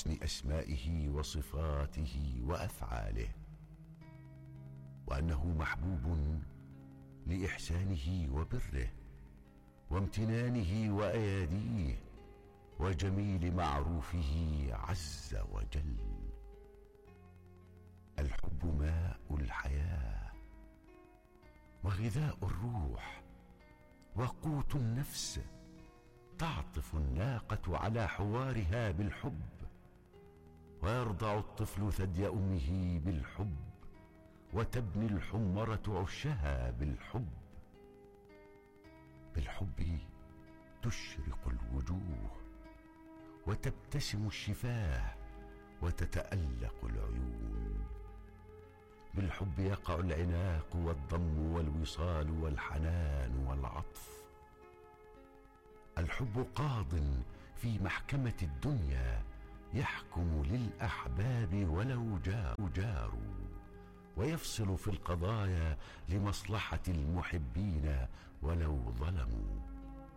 حسن أسمائه وصفاته وأفعاله، وأنه محبوب لإحسانه وبره وامتنانه وأياديه وجميل معروفه عز وجل. الحب ماء الحياة وغذاء الروح وقوت النفس. تعطف الناقة على حوارها بالحب، ويرضع الطفل ثدي أمه بالحب، وتبني الحمرة عشها بالحب. بالحب تشرق الوجوه وتبتسم الشفاه وتتألق العيون. بالحب يقع العناق والضم والوصال والحنان والعطف. الحب قاض في محكمة الدنيا، يحكم للأحباب ولو جاروا، ويفصل في القضايا لمصلحة المحبين ولو ظلموا.